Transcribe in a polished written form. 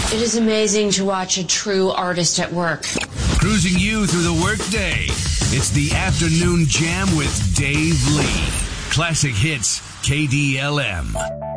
It is amazing to watch a true artist at work. Cruising you through the workday. It's the Afternoon Jam with Dave Lee. Classic Hits, KDLM.